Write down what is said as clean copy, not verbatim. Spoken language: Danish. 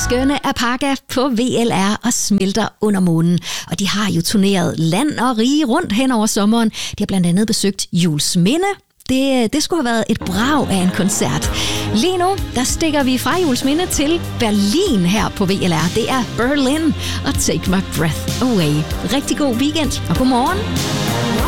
skønne Apaga på VLR og smelter under månen. Og de har jo turneret land og rige rundt hen over sommeren. De har blandt andet besøgt Juelsminde. Det skulle have været et brag af en koncert. Lige nu, der stikker vi fra Juelsminde til Berlin her på VLR. Det er Berlin og Take My Breath Away. Rigtig god weekend og god morgen.